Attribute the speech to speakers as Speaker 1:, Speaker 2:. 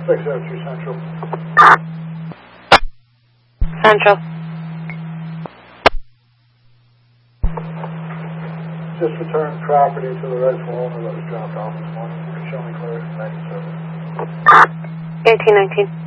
Speaker 1: 602 Central.
Speaker 2: Central.
Speaker 1: Just returned property to the rightful owner that was dropped off this morning. You can show me clear 97.
Speaker 2: 1819.